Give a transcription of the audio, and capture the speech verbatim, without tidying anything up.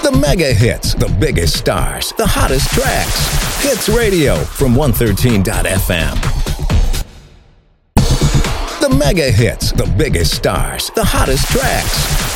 The mega hits, the biggest stars, the hottest tracks. Hits Radio from one thirteen dot f m. The mega hits, the biggest stars, the hottest tracks.